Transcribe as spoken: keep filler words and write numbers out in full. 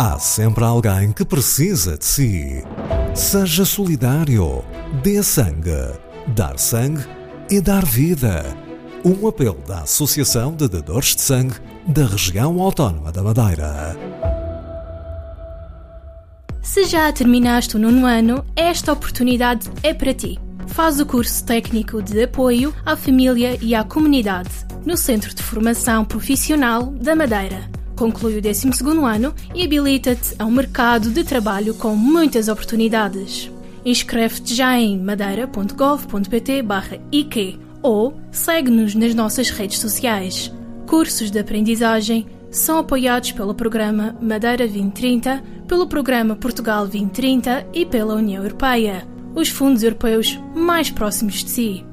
Há sempre alguém que precisa de si. Seja solidário. Dê sangue. Dar sangue é dar vida. Um apelo da Associação de Dadores de Sangue da Região Autónoma da Madeira. Se já terminaste o nono ano, esta oportunidade é para ti. Faz o curso técnico de apoio à família e à comunidade no Centro de Formação Profissional da Madeira. Conclui o décimo segundo ano e habilita-te a um mercado de trabalho com muitas oportunidades. Inscreve-te já em madeira ponto gov ponto pt barra I Q ou segue-nos nas nossas redes sociais. Cursos de aprendizagem são apoiados pelo Programa Madeira vinte trinta, pelo Programa Portugal vinte trinta e pela União Europeia, os fundos europeus mais próximos de si.